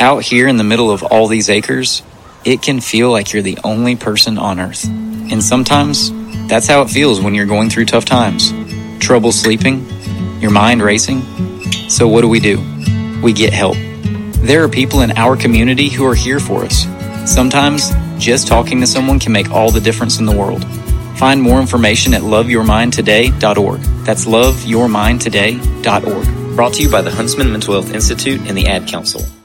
Out here in the middle of all these acres, it can feel like you're the only person on earth. And sometimes, that's how it feels when you're going through tough times. Trouble sleeping, your mind racing. So what do? We get help. There are people in our community who are here for us. Sometimes, just talking to someone can make all the difference in the world. Find more information at loveyourmindtoday.org. That's loveyourmindtoday.org. Brought to you by the Huntsman Mental Health Institute and the Ad Council.